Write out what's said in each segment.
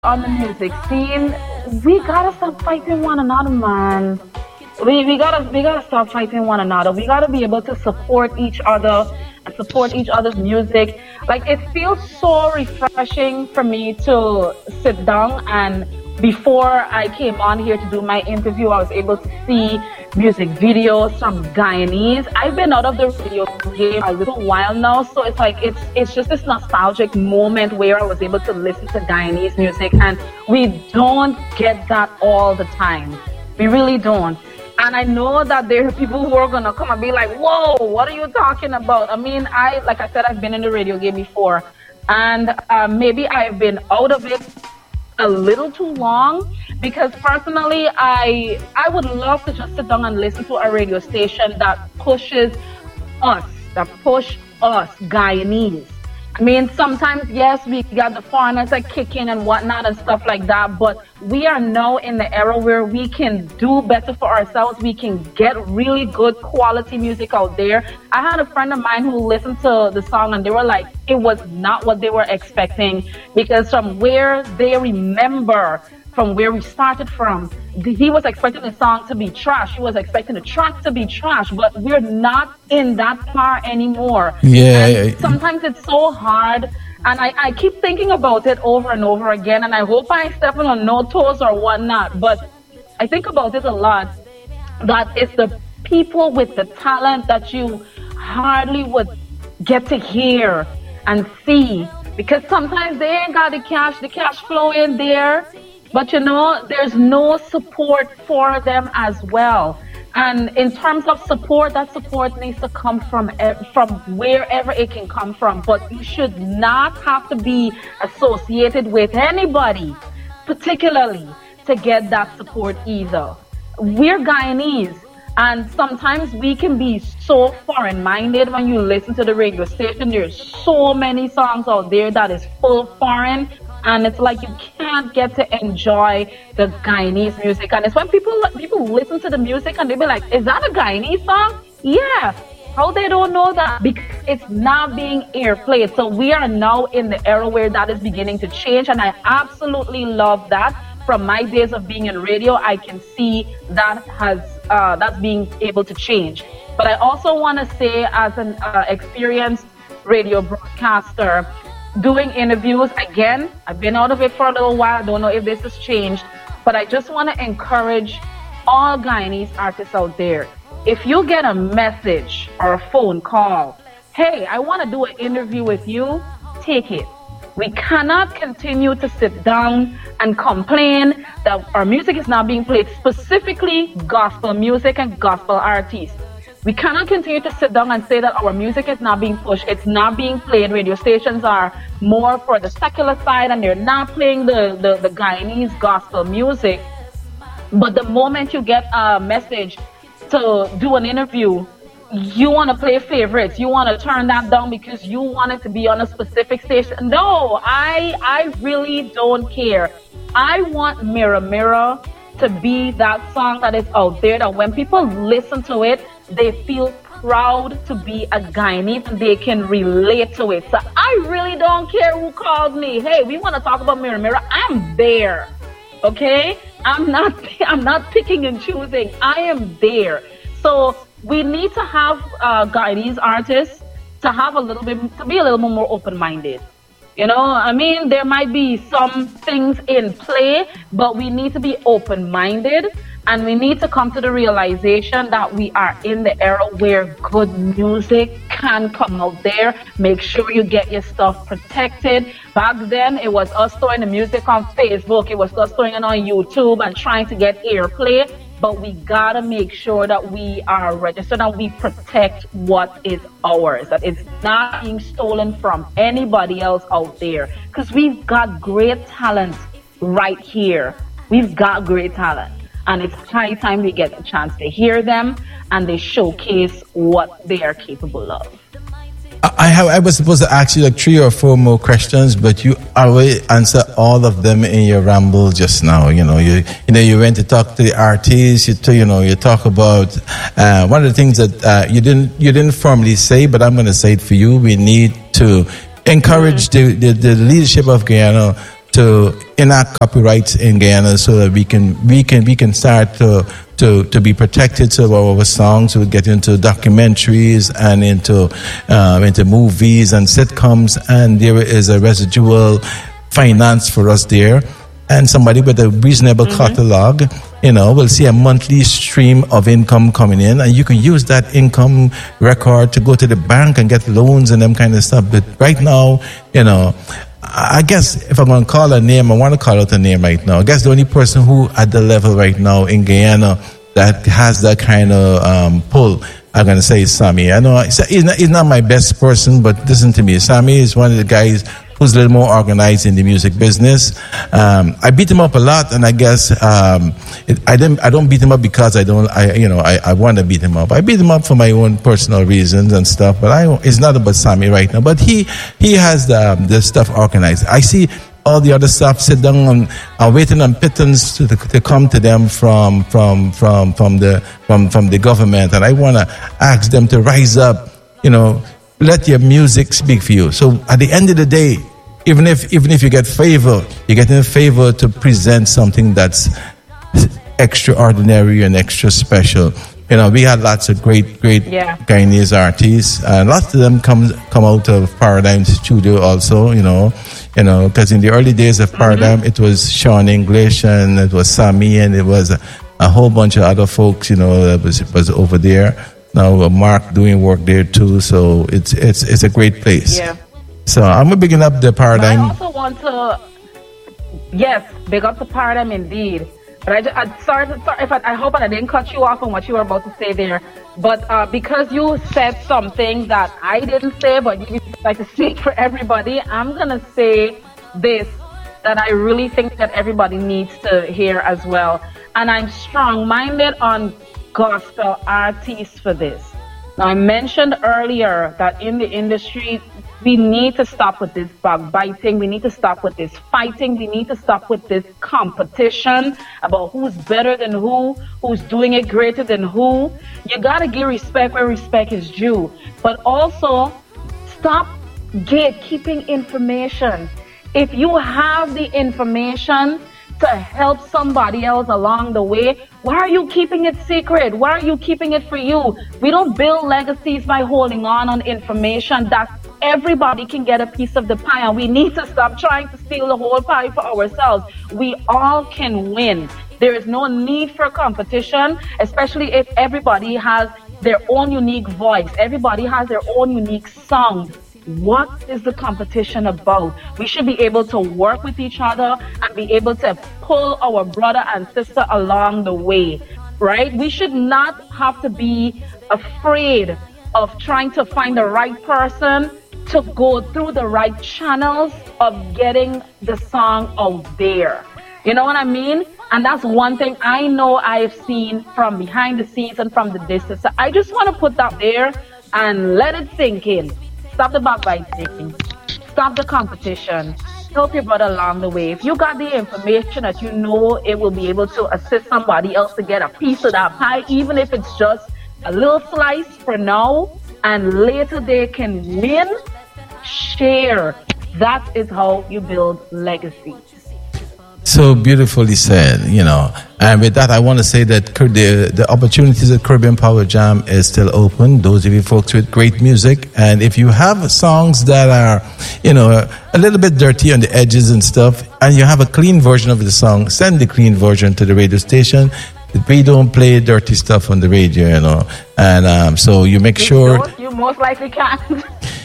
on the music scene, we gotta stop fighting one another, man. We gotta stop fighting one another. We gotta be able to support each other and support each other's music. Like it feels so refreshing for me to sit down, and before I came on here to do my interview, I was able to see music videos from Guyanese. I've been out of the radio game a little while now, so it's like it's just this nostalgic moment where I was able to listen to Guyanese music, and we don't get that all the time. We really don't. And I know that there are people who are gonna come and be like, "Whoa, what are you talking about?" I mean, like I said, I've been in the radio game before, and maybe I've been out of it a little too long, because personally I would love to just sit down and listen to a radio station that pushes us, Guyanese. I mean, sometimes, yes, we got the foreigners that kick in and whatnot and stuff like that, but we are now in the era where we can do better for ourselves. We can get really good quality music out there. I had a friend of mine who listened to the song and they were like, it was not what they were expecting, because from where they remember, from where we started from, he was expecting the song to be trash. He was expecting the track to be trash, but we're not in that far anymore. Yeah. And sometimes it's so hard, and I keep thinking about it over and over again, and I hope I step on no toes or whatnot, but I think about it a lot, that it's the people with the talent that you hardly would get to hear and see, because sometimes they ain't got the cash flow in there. But you know, there's no support for them as well. And in terms of support, that support needs to come from wherever it can come from. But you should not have to be associated with anybody, particularly, to get that support either. We're Guyanese, and sometimes we can be so foreign-minded when you listen to the radio station. There's so many songs out there that is full foreign, and it's like you can't get to enjoy the Guyanese music. And it's when people listen to the music and they be like, is that a Guyanese song? Yeah. How they don't know that? Because it's not being airplayed. So we are now in the era where that is beginning to change, and I absolutely love that. From my days of being in radio, I can see that that's being able to change. But I also want to say, as an experienced radio broadcaster, doing interviews, again, I've been out of it for a little while. I don't know if this has changed, but I just want to encourage all Guyanese artists out there. If you get a message or a phone call, hey, I want to do an interview with you, take it. We cannot continue to sit down and complain that our music is not being played, specifically gospel music and gospel artists. We cannot continue to sit down and say that our music is not being pushed, it's not being played. Radio stations are more for the secular side and they're not playing the Guyanese gospel music. But the moment you get a message to do an interview, you want to play favorites. You want to turn that down because you want it to be on a specific station. No, I really don't care. I want Mirror Mirror to be that song that is out there, that when people listen to it, they feel proud to be a Guyanese and they can relate to it. So I really don't care who calls me. Hey, we want to talk about Mirror Mirror. I'm there. Okay? I'm not picking and choosing. I am there. So we need to have Guyanese artists to be a little bit more open-minded. You know, I mean, there might be some things in play, but we need to be open-minded, and we need to come to the realization that we are in the era where good music can come out there. Make sure you get your stuff protected. Back then, it was us throwing the music on Facebook. It was us throwing it on YouTube and trying to get airplay. But we gotta make sure that we are registered and we protect what is ours, that it's not being stolen from anybody else out there. Because we've got great talent right here. We've got great talent. And it's high time we get a chance to hear them and they showcase what they are capable of. I was supposed to ask you like 3 or 4 more questions, but you already answered all of them in your ramble just now. You went to talk to the artists. You talk about one of the things that you didn't formally say, but I'm going to say it for you. We need to encourage the leadership of Guyana to enact copyrights in Guyana so that we can start to be protected, so our songs will get into documentaries and into movies and sitcoms, and there is a residual finance for us there. And somebody with a reasonable catalog, will see a monthly stream of income coming in, and you can use that income record to go to the bank and get loans and them kind of stuff. But right now, I guess if I'm going to call a name, I want to call out a name right now. I guess the only person who at the level right now in Guyana that has that kind of pull, I'm going to say is Sammy. I know he's not my best person, but listen to me. Sammy is one of the guys who's a little more organized in the music business. I beat him up a lot, and I guess I don't beat him up because I want to beat him up. I beat him up for my own personal reasons and stuff. But it's not about Sammy right now. But he has the stuff organized. I see all the other stuff sit down and waiting on pittance to come to them from the government, and I want to ask them to rise up. Let your music speak for you. So at the end of the day, even if you get favor, you get in favor to present something that's extraordinary and extra special. We had lots of great Guyanese artists, and lots of them come out of Paradigm Studio also. Because in the early days of Paradigm, it was Sean English and it was Sammy and it was a whole bunch of other folks. That was over there. Now Mark doing work there too, so it's a great place. Yeah. So I'm bigging up the Paradigm. But I also want to, big up the Paradigm indeed. But sorry if I hope I didn't cut you off on what you were about to say there. But because you said something that I didn't say, but you like to speak for everybody, I'm gonna say this that I really think that everybody needs to hear as well. And I'm strong-minded on gospel artists for this. Now, I mentioned earlier that in the industry, we need to stop with this backbiting. We need to stop with this fighting. We need to stop with this competition about who's better than who's doing it greater than who. You got to give respect where respect is due. But also, stop gatekeeping information. If you have the information to help somebody else along the way, why are you keeping it secret? Why are you keeping it for you? We don't build legacies by holding on information that everybody can get a piece of the pie, and we need to stop trying to steal the whole pie for ourselves. We all can win. There is no need for competition, especially if everybody has their own unique voice. Everybody has their own unique song. What is the competition about? We should be able to work with each other and be able to pull our brother and sister along the way, right? We should not have to be afraid of trying to find the right person to go through the right channels of getting the song out there. You know what I mean? And that's one thing I know I've seen from behind the scenes and from the distance. So I just want to put that there and let it sink in. Stop the backbiting. Stop the competition. Help your brother along the way. If you got the information that you know it will be able to assist somebody else to get a piece of that pie, even if it's just a little slice for now, and later they can win, share. That is how you build legacy. So beautifully said, And with that, I want to say that the opportunities at Caribbean Power Jam is still open. Those of you folks with great music. And if you have songs that are, a little bit dirty on the edges and stuff, and you have a clean version of the song, send the clean version to the radio station. We don't play dirty stuff on the radio, And so you make sure... You most likely can't.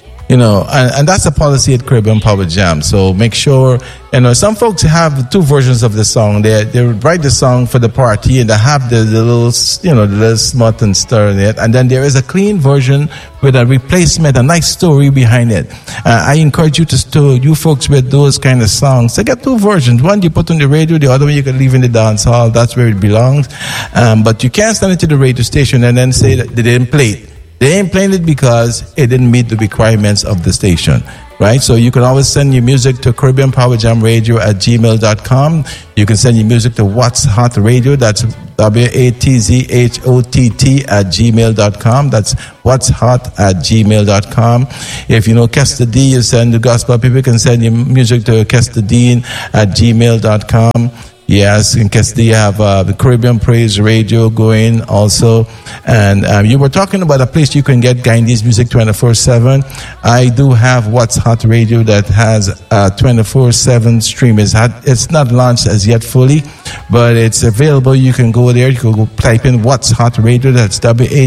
And that's a policy at Caribbean Power Jam. So make sure, some folks have two versions of the song. They write the song for the party and they have the little smut and stir in it. And then there is a clean version with a replacement, a nice story behind it. I encourage you folks with those kind of songs, to get two versions. One you put on the radio, the other one you can leave in the dance hall. That's where it belongs. But you can't send it to the radio station and then say that they didn't play it. They ain't playing it because it didn't meet the requirements of the station, right? So you can always send your music to Caribbean Power Jam Radio at gmail.com. You can send your music to What's Hot Radio. That's WATZHOTT@gmail.com. That's what's hot at gmail.com. If you know Kester D, you send the gospel people can send your music to kesterdean@gmail.com. Yes, in case they have the Caribbean Praise Radio going also. And you were talking about a place you can get Guyanese music 24/7. I do have What's Hot Radio that has a 24/7 stream. It's not launched as yet fully, but it's available. You can go there. You can go type in What's Hot Radio. That's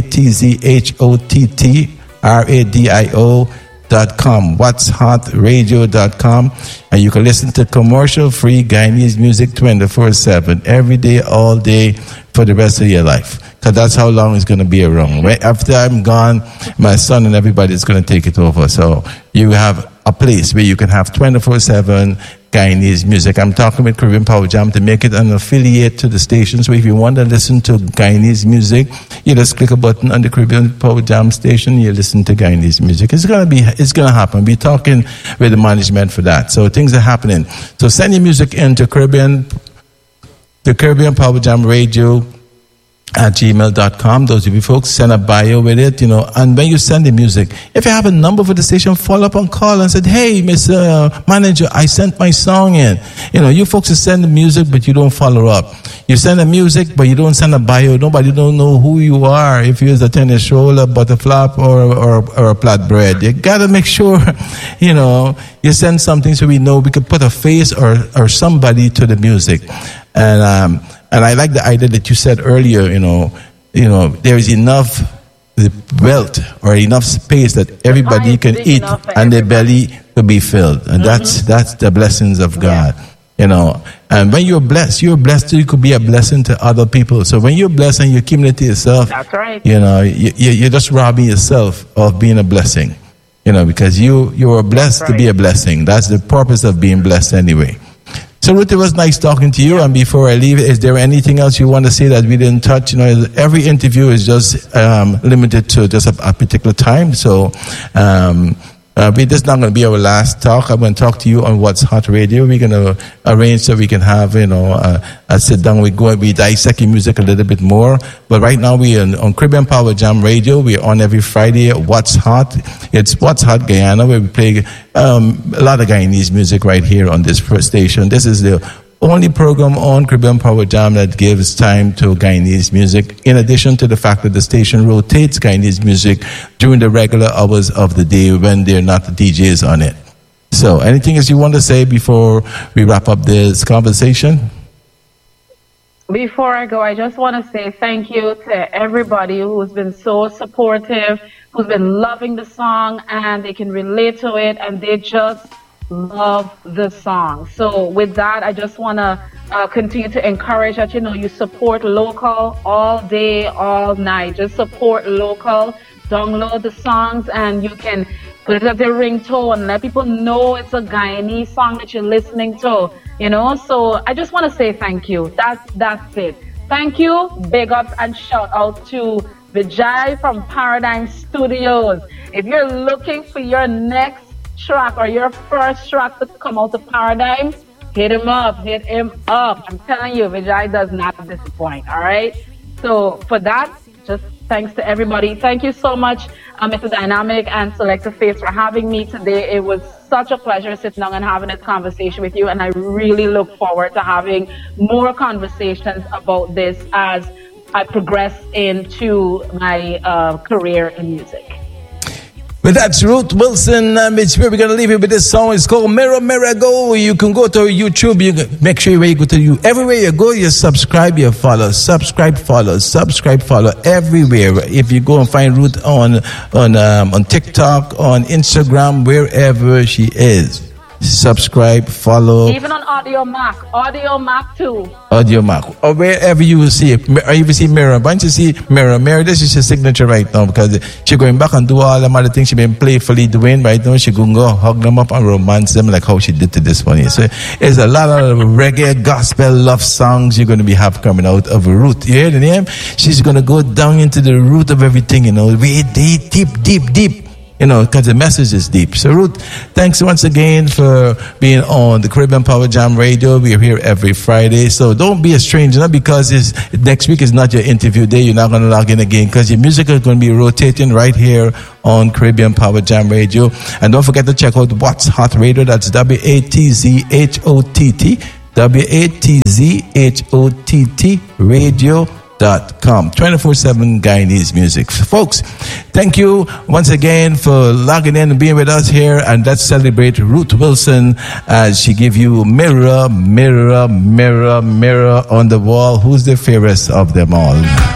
WATZHOTTRADIO.com, what'shotradio.com, and you can listen to commercial-free Guyanese music 24/7, every day, all day, for the rest of your life. Because that's how long it's going to be around. Right? After I'm gone, my son and everybody is going to take it over. So you have a place where you can have 24/7 Guyanese music. I'm talking with Caribbean Power Jam to make it an affiliate to the station. So if you want to listen to Guyanese music, you just click a button on the Caribbean Power Jam station. You listen to Guyanese music. It's going to happen. We're talking with the management for that. So things are happening. So send your music in to Caribbean Power Jam Radio @gmail.com. Those of you folks, send a bio with it, and when you send the music, if you have a number for the station, follow up and call and say, hey, Mr. Manager, I sent my song in. You folks send the music, but you don't follow up. You send the music, but you don't send a bio. Nobody don't know who you are. If you're a tennis shoulder, butterflap, or a flatbread, you gotta make sure, you send something so we know we can put a face or somebody to the music. And I like the idea that you said earlier, there is enough wealth or enough space that everybody can eat and their belly will be filled. And that's the blessings of God, And when you're blessed, you could be a blessing to other people. So when you're blessed and you're keeping it to yourself, that's right. You're just robbing yourself of being a blessing, because you are blessed to be a blessing. That's the purpose of being blessed anyway. So Ruth, it was nice talking to you. And before I leave, is there anything else you want to say that we didn't touch? Every interview is just limited to just a particular time. So this is not going to be our last talk. I'm going to talk to you on What's Hot Radio. We're going to arrange so we can have, a sit down. We dissect your music a little bit more. But right now we are on Caribbean Power Jam Radio. We're on every Friday at What's Hot. It's What's Hot Guyana, where we play a lot of Guyanese music right here on this station. This is the only program on Caribbean Power Jam that gives time to Guyanese music, in addition to the fact that the station rotates Guyanese music during the regular hours of the day when they're not the DJs on it. So anything else you want to say before we wrap up this conversation? Before I go, I just want to say thank you to everybody who's been so supportive, who's been loving the song, and they can relate to it, and they just love the song. So with that, I just want to continue to encourage that, you support local all day, all night. Just support local. Download the songs, and you can put it as a ringtone and let people know it's a Guyanese song that you're listening to. So I just want to say thank you. That's it. Thank you. Big ups and shout out to Vijay from Paradigm Studios. If you're looking for your next track or your first track to come out of Paradigm, hit him up. I'm telling you, Vijay does not disappoint. All right. So for that, just thanks to everybody. Thank you so much, Mr. Dynamic and Selector Face, for having me today. It was such a pleasure sitting down and having this conversation with you, and I really look forward to having more conversations about this as I progress into my career in music. Well, that's Ruth Wilson. It's where we're going to leave you with this song. It's called Mirror, Mirror, Go. You can go to YouTube. You can make sure you go to you. Everywhere you go, you subscribe, you follow. Subscribe, follow. Everywhere. If you go and find Ruth on TikTok, on Instagram, wherever she is. Subscribe, follow. Even on Audio Mac too. Audio Mac, or wherever you will see it, or you will see Mirror. Once you see Mirror, this is her signature right now, because she's going back and do all the other things she's been playfully doing right now. She's going to go hug them up and romance them like how she did to this one. So it's a lot of reggae, gospel, love songs you're going to be have coming out of Ruth. You hear the name? She's going to go down into the root of everything, way deep. because the message is deep. So, Ruth, thanks once again for being on the Caribbean Power Jam Radio. We're here every Friday. So don't be a stranger, not because next week is not your interview day. You're not going to log in again, because your music is going to be rotating right here on Caribbean Power Jam Radio. And don't forget to check out What's Hot Radio. That's WATZHOTT. WATZHOTT radio.com. 24/7 Guyanese music. Folks, thank you once again for logging in and being with us here. And let's celebrate Ruth Wilson as she give you Mirror, Mirror, Mirror, Mirror on the Wall. Who's the fairest of them all?